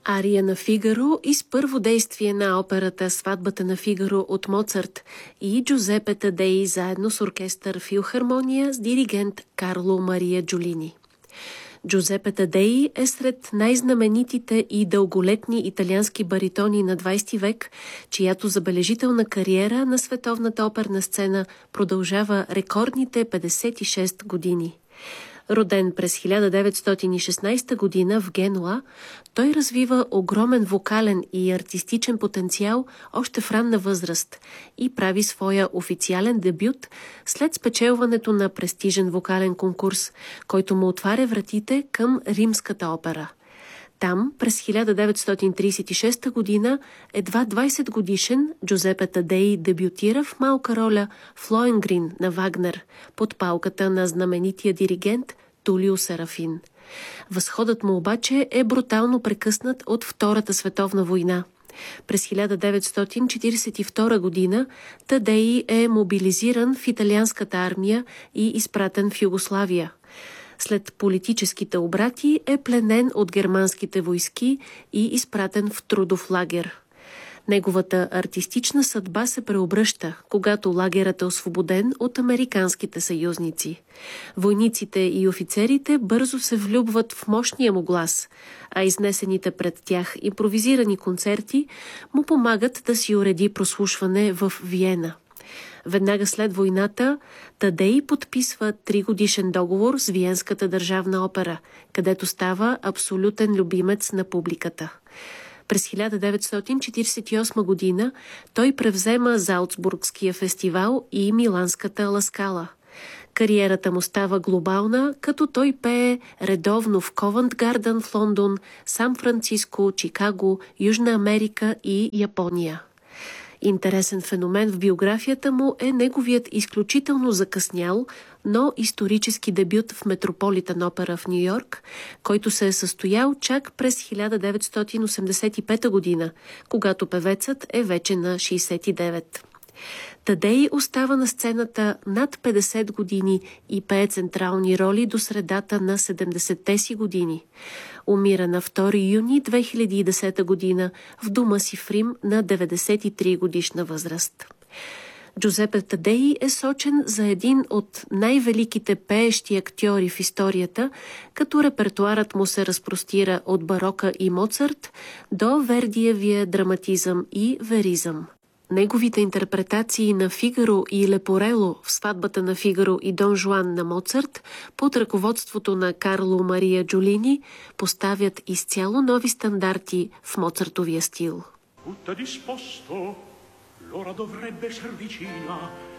Ария на Фигаро и с първо действие на операта «Сватбата на Фигаро» от Моцарт и Джузепе Тадеи заедно с оркестър «Филхармония» с диригент Карло Мария Джулини. Джузепе Тадеи е сред най-знаменитите и дълголетни италиански баритони на 20 век, чиято забележителна кариера на световната оперна сцена продължава рекордните 56 години. Роден през 1916 година в Генуа, той развива огромен вокален и артистичен потенциал още в ранна възраст и прави своя официален дебют след спечелването на престижен вокален конкурс, който му отваря вратите към Римската опера. Там, през 1936 година, едва 20 годишен Джузепе Тадеи дебютира в малка роля в Лоенгрин на Вагнер под палката на знаменития диригент Тулио Серафин. Възходът му обаче е брутално прекъснат от Втората световна война. През 1942 година Тадеи е мобилизиран в италианската армия и изпратен в Югославия. След политическите обрати е пленен от германските войски и изпратен в трудов лагер. Неговата артистична съдба се преобръща, когато лагерът е освободен от американските съюзници. Войниците и офицерите бързо се влюбват в мощния му глас, а изнесените пред тях импровизирани концерти му помагат да си уреди прослушване в Виена. Веднага след войната Тадеи подписва 3-годишен договор с Виенската държавна опера, където става абсолютен любимец на публиката. През 1948 година той превзема Залцбургския фестивал и Миланската Ла Скала. Кариерата му става глобална, като той пее редовно в Ковент Гарден в Лондон, Сан-Франциско, Чикаго, Южна Америка и Япония. Интересен феномен в биографията му е неговият изключително закъснял, но исторически дебют в Метрополитън опера в Ню-Йорк, който се е състоял чак през 1985 година, когато певецът е вече на 69. Тадеи остава на сцената над 50 години и пее централни роли до средата на 70-те си години. Умира на 2 юни 2010 година в дома си в Рим на 93 годишна възраст. Джузепе Тадеи е сочен за един от най-великите пеещи актьори в историята, като репертуарът му се разпростира от барока и Моцарт до Вердиевия драматизъм и веризъм. Неговите интерпретации на Фигаро и Лепорело в Сватбата на Фигаро и Дон Жуан на Моцарт под ръководството на Карло Мария Джулини поставят изцяло нови стандарти в моцартовия стил. L'ora dovrebbe esser vicina